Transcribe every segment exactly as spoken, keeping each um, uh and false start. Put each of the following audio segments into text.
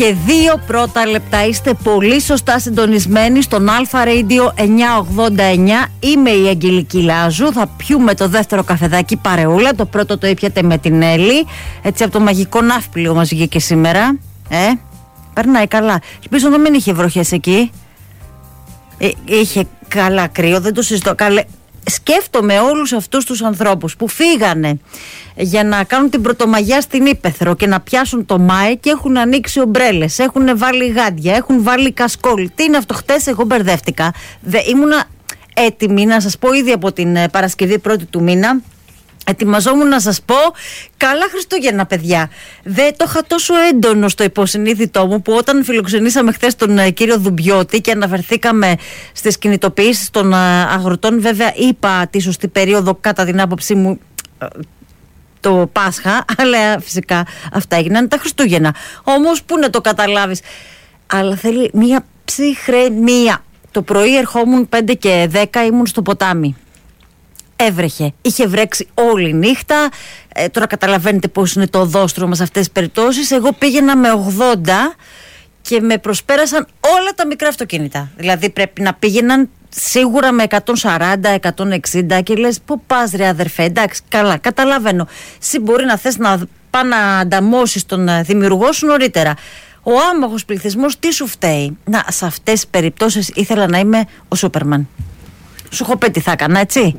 Και δύο πρώτα λεπτά είστε πολύ σωστά συντονισμένοι στον Αλφα Radio εννιακόσια ογδόντα εννιά. Είμαι η Αγγελική Λάζου. Θα πιούμε το δεύτερο καφεδάκι παρεούλα. Το πρώτο το ήπιατε με την Έλλη. Έτσι από το μαγικό Ναύπλιο μας βγήκε σήμερα. Ε, περνάει καλά. Ελπίζω να μην είχε βροχές εκεί. Ε, είχε καλά κρύο, δεν το συζητώ. Καλέ. Σκέφτομαι όλους αυτούς τους ανθρώπους που φύγανε για να κάνουν την πρωτομαγιά στην Ύπαιθρο και να πιάσουν το ΜΑΕ και έχουν ανοίξει ομπρέλες, έχουν βάλει γάντια, έχουν βάλει κασκόλ. Τι είναι αυτό? Χτες εγώ μπερδεύτηκα. Δε, ήμουνα έτοιμη να σας πω ήδη από την Παρασκευή πρώτη του μήνα. Ετοιμαζόμουν να σας πω καλά Χριστούγεννα, παιδιά. Δεν το είχα τόσο έντονο στο υποσυνείδητό μου που όταν φιλοξενήσαμε χθες τον uh, κύριο Δουμπιώτη και αναφερθήκαμε στις κινητοποιήσεις των uh, αγροτών, βέβαια είπα τη σωστή περίοδο κατά την άποψή μου uh, το Πάσχα, αλλά φυσικά αυτά έγιναν τα Χριστούγεννα. Όμως πού να το καταλάβεις? Αλλά θέλει μία ψυχραιμία. Το πρωί ερχόμουν πέντε και δέκα, ήμουν στο ποτάμι. Έβρεχε, είχε βρέξει όλη νύχτα. ε, Τώρα καταλαβαίνετε πώς είναι το οδόστρωμα σε αυτές τις περιπτώσεις. Εγώ πήγαινα με ογδόντα και με προσπέρασαν όλα τα μικρά αυτοκίνητα. Δηλαδή πρέπει να πήγαιναν σίγουρα με εκατόν σαράντα, εκατόν εξήντα και λες πού πας ρε αδερφέ? Εντάξει, καλά, καταλαβαίνω. Εσύ μπορεί να θες να πάει να ανταμώσεις τον δημιουργό σου νωρίτερα. Ο άμαχος πληθυσμός τι σου φταίει? Να, σε αυτές τις περιπτώσεις ήθελα να είμαι ο Σούπερμαν. Σου έχω πει τι θα έκανα, έτσι.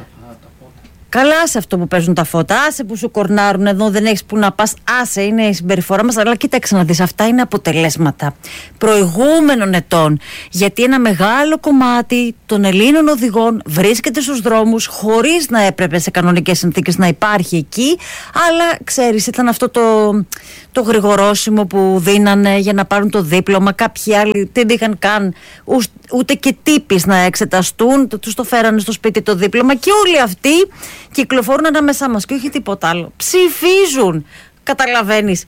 Καλά, άσε αυτό που παίζουν τα φώτα, άσε που σου κορνάρουν εδώ, δεν έχεις που να πας, άσε, είναι η συμπεριφορά μας. Αλλά κοίταξε να δεις, αυτά είναι αποτελέσματα προηγούμενων ετών. Γιατί ένα μεγάλο κομμάτι των Ελλήνων οδηγών βρίσκεται στους δρόμους χωρίς να έπρεπε σε κανονικές συνθήκες να υπάρχει εκεί. Αλλά ξέρεις, ήταν αυτό το, το γρηγορόσημο που δίνανε για να πάρουν το δίπλωμα. Κάποιοι άλλοι δεν είχαν καν ούτε και τύπης να εξεταστούν, τους το φέρανε στο σπίτι το δίπλωμα και όλοι αυτοί κυκλοφορούν ανάμεσά μας και όχι τίποτα άλλο. Ψηφίζουν, καταλαβαίνεις,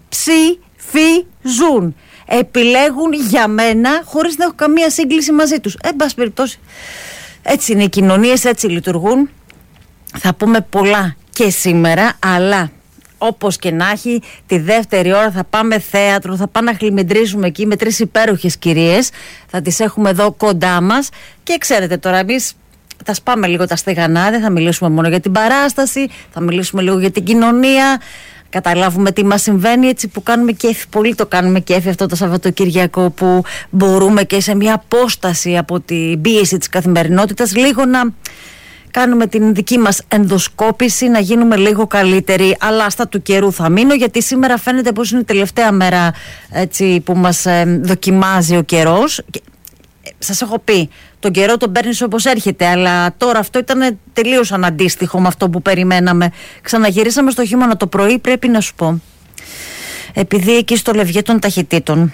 ψηφίζουν, επιλέγουν για μένα χωρίς να έχω καμία σύγκληση μαζί τους. Εν πάση περιπτώσει, έτσι είναι οι κοινωνίες, έτσι λειτουργούν. Θα πούμε πολλά και σήμερα, αλλά όπως και να έχει, τη δεύτερη ώρα θα πάμε θέατρο, θα πάμε να χλιμεντρήσουμε εκεί με τρεις υπέροχες κυρίες. Θα τις έχουμε εδώ κοντά μας και ξέρετε τώρα εμείς θα σπάμε λίγο τα στεγανά, δεν θα μιλήσουμε μόνο για την παράσταση, θα μιλήσουμε λίγο για την κοινωνία, καταλάβουμε τι μας συμβαίνει, έτσι που κάνουμε κέφι, πολύ το κάνουμε κέφι αυτό το Σαββατοκύριακο που μπορούμε και σε μια απόσταση από την πίεση της καθημερινότητας λίγο να κάνουμε την δική μας ενδοσκόπηση, να γίνουμε λίγο καλύτεροι. Αλλά στα του καιρού θα μείνω, γιατί σήμερα φαίνεται πως είναι η τελευταία μέρα έτσι, που μας ε, δοκιμάζει ο καιρός. Και, ε, σας έχω πει, τον καιρό τον παίρνεις όπως έρχεται, αλλά τώρα αυτό ήταν τελείως αναντίστοιχο με αυτό που περιμέναμε. Ξαναγυρίσαμε στο χειμώνα το πρωί, πρέπει να σου πω. Επειδή εκεί στο λευγέ των ταχυτήτων,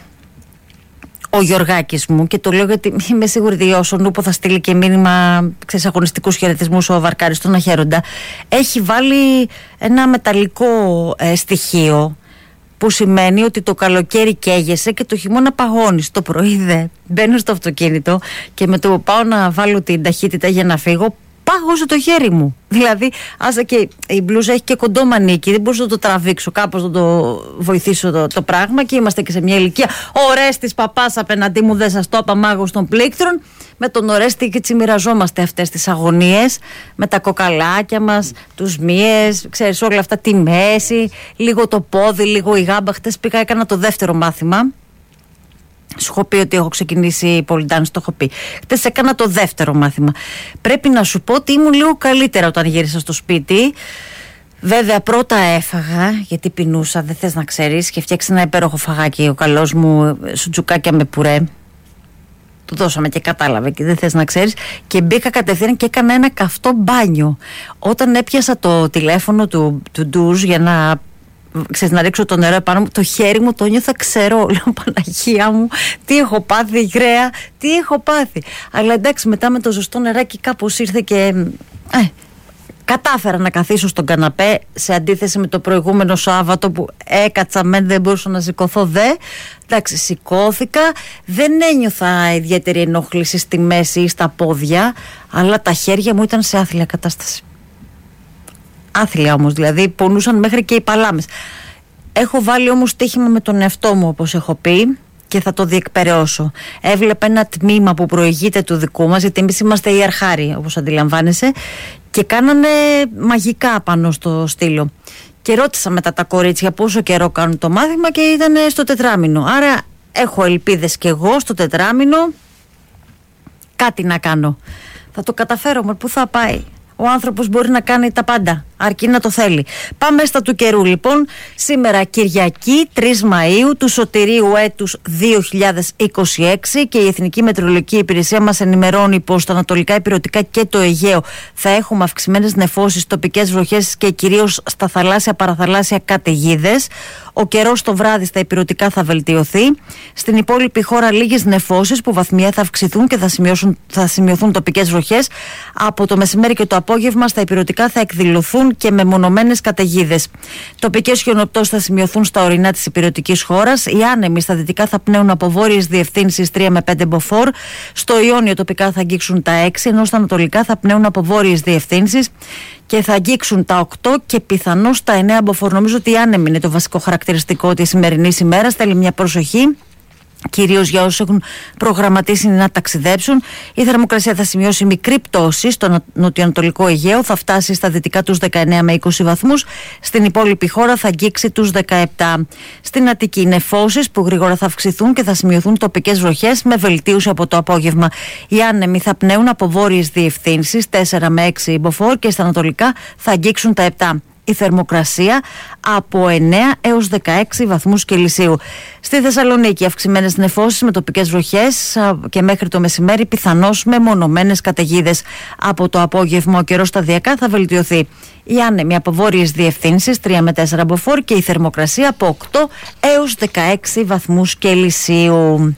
ο Γιωργάκης μου, και το λέω γιατί είμαι σίγουρη ότι ο Σονούπο θα στείλει και μήνυμα, ξέρεις, αγωνιστικούς χαιρετισμούς ο Βαρκάρης στον Αχέροντα, έχει βάλει ένα μεταλλικό ε, στοιχείο που σημαίνει ότι το καλοκαίρι καίγεσαι και το χειμώνα παγώνεις. Το πρωί δε μπαίνω στο αυτοκίνητο και με το που πάω να βάλω την ταχύτητα για να φύγω, πάγωσε το χέρι μου. Δηλαδή, άσε και η μπλούζα έχει και κοντό μανίκι, δεν μπορούσα να το τραβήξω κάπως, να το βοηθήσω το, το πράγμα. Και είμαστε και σε μια ηλικία. Ο Ρέστης παπάς απέναντί μου, δεν σας το είπα, μάγος των πλήκτρων. Με τον Ορέστη και έτσι μοιραζόμαστε αυτές τις αγωνίες, με τα κοκαλάκια μας, τους μύες, ξέρεις, όλα αυτά, τη μέση, λίγο το πόδι, λίγο η γάμπα. Χτες πήγα, έκανα το δεύτερο μάθημα. Σου έχω πει ότι έχω ξεκινήσει πολυντάνηση, το έχω πει. Χτες έκανα το δεύτερο μάθημα. Πρέπει να σου πω ότι ήμουν λίγο καλύτερα όταν γύρισα στο σπίτι. Βέβαια πρώτα έφαγα, γιατί πεινούσα, δεν θες να ξέρεις, και φτιάξει ένα υπέροχο φαγάκι ο καλός μου, σουτζουκάκια με πουρέ. Του δώσαμε και κατάλαβε και δεν θες να ξέρεις. Και μπήκα κατευθείαν και έκανα ένα καυτό μπάνιο. Όταν έπιασα το τηλέφωνο του, του ντουζ για να, ξέρεις, να ρίξω το νερό επάνω μου, το χέρι μου το νιώθα ξερό. Λέω, Παναγία μου, τι έχω πάθει, γραία, τι έχω πάθει. Αλλά εντάξει, μετά με το ζεστό νεράκι κάπως ήρθε και ε, κατάφερα να καθίσω στον καναπέ, σε αντίθεση με το προηγούμενο Σάββατο που έκατσα μεν, δεν μπορούσα να σηκωθώ δε. Εντάξει, σηκώθηκα, δεν ένιωθα ιδιαίτερη ενόχληση στη μέση ή στα πόδια, αλλά τα χέρια μου ήταν σε άθλια κατάσταση. Άθλια όμως, δηλαδή πονούσαν μέχρι και οι παλάμες. Έχω βάλει όμως στοίχημα με τον εαυτό μου, όπως έχω πει, και θα το διεκπεραιώσω. Έβλεπα ένα τμήμα που προηγείται του δικού μας, γιατί εμείς είμαστε οι αρχάροι, όπως αντιλαμβάνεσαι, και κάνανε μαγικά πάνω στο στήλο. Και ρώτησα μετά τα κορίτσια πόσο καιρό κάνουν το μάθημα και ήταν στο τετράμινο. Άρα έχω ελπίδες κι εγώ στο τετράμινο κάτι να κάνω. Θα το καταφέρω, μα πού θα πάει. Ο άνθρωπος μπορεί να κάνει τα πάντα, αρκεί να το θέλει. Πάμε στα του καιρού λοιπόν. Σήμερα Κυριακή, τρεις Μαΐου του σωτηρίου έτους δύο χιλιάδες είκοσι έξι, και η Εθνική Μετεωρολογική Υπηρεσία μας ενημερώνει πως στα ανατολικά ηπειρωτικά και το Αιγαίο θα έχουμε αυξημένες νεφώσεις, τοπικές βροχές και κυρίως στα θαλάσσια παραθαλάσσια καταιγίδες. Ο καιρός το βράδυ στα ηπειρωτικά θα βελτιωθεί. Στην υπόλοιπη χώρα λίγες νεφώσεις που βαθμιαία θα αυξηθούν και θα, θα σημειωθούν τοπικές βροχές. Από το μεσημέρι και το απόγευμα στα ηπειρωτικά θα εκδηλωθούν και μεμονωμένες καταιγίδες. Τοπικές χιονοπτώσεις θα σημειωθούν στα ορεινά της ηπειρωτικής χώρας. Οι άνεμοι στα δυτικά θα πνέουν από βόρειες διευθύνσεις τρία με πέντε μποφόρ. Στο Ιόνιο τοπικά θα αγγίξουν τα έξι, ενώ στα ανατολικά θα πνέουν από βόρειες διευθύνσεις και θα αγγίξουν τα οκτώ και πιθανώς τα εννέα μποφόρ. Νομίζω ότι οι άνεμοι είναι το βασικό χαρακτηριστικό της σημερινής ημέρας. Θέλει μια προσοχή, κυρίως για όσους έχουν προγραμματίσει να ταξιδέψουν. Η θερμοκρασία θα σημειώσει μικρή πτώση στο νοτιοανατολικό Αιγαίο, θα φτάσει στα δυτικά τους δεκαεννέα με είκοσι βαθμούς. Στην υπόλοιπη χώρα θα αγγίξει τους δεκαεπτά. Στην Αττική νεφώσεις που γρήγορα θα αυξηθούν και θα σημειωθούν τοπικές βροχές με βελτίωση από το απόγευμα. Οι άνεμοι θα πνέουν από βόρειες διευθύνσεις τέσσερα με έξι μποφόρ και στα ανατολικά θα αγγίξουν τα επτά. Η θερμοκρασία από εννέα έως δεκαέξι βαθμούς Κελσίου. Στη Θεσσαλονίκη αυξημένες νεφώσεις με τοπικές βροχές και μέχρι το μεσημέρι πιθανώς με μονομένες καταιγίδες. Από το απόγευμα ο καιρός σταδιακά θα βελτιωθεί. Οι άνεμοι από βόρειες διευθύνσεις τρία με τέσσερα μποφόρ και η θερμοκρασία από οκτώ έως δεκαέξι βαθμούς Κελσίου.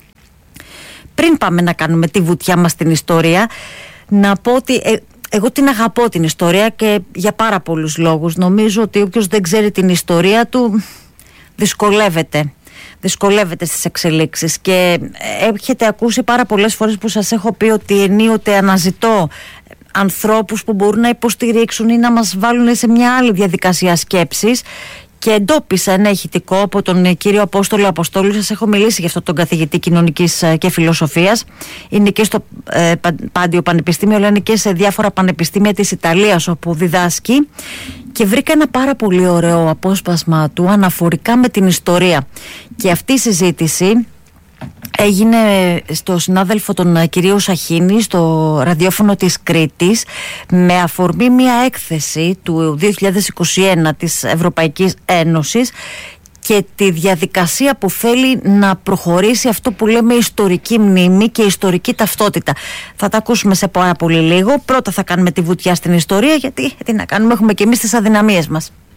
Πριν πάμε να κάνουμε τη βουτιά μας στην ιστορία, να πω ότι ε, εγώ την αγαπώ την ιστορία και για πάρα πολλούς λόγους. Νομίζω ότι όποιος δεν ξέρει την ιστορία του δυσκολεύεται. Δυσκολεύεται στις εξελίξεις και έχετε ακούσει πάρα πολλές φορές που σας έχω πει ότι ενίοτε αναζητώ ανθρώπους που μπορούν να υποστηρίξουν ή να μας βάλουν σε μια άλλη διαδικασία σκέψης. Και εντόπισα ένα ηχητικό από τον κύριο Απόστολο Αποστόλου. Σας έχω μιλήσει για αυτόν τον καθηγητή κοινωνικής και φιλοσοφίας. Είναι και στο ε, Πάντιο Πανεπιστήμιο, αλλά είναι και σε διάφορα πανεπιστήμια της Ιταλίας όπου διδάσκει. Και βρήκα ένα πάρα πολύ ωραίο απόσπασμα του αναφορικά με την ιστορία. Και αυτή η συζήτηση έγινε στο συνάδελφο τον κύριο Σαχίνη στο ραδιόφωνο της Κρήτης με αφορμή μια έκθεση του δύο χιλιάδες είκοσι ένα της Ευρωπαϊκής Ένωσης και τη διαδικασία που θέλει να προχωρήσει αυτό που λέμε ιστορική μνήμη και ιστορική ταυτότητα. Θα τα ακούσουμε σε πάρα πολύ λίγο. Πρώτα θα κάνουμε τη βουτιά στην ιστορία, γιατί τι να κάνουμε, έχουμε και εμείς τις αδυναμίες μας.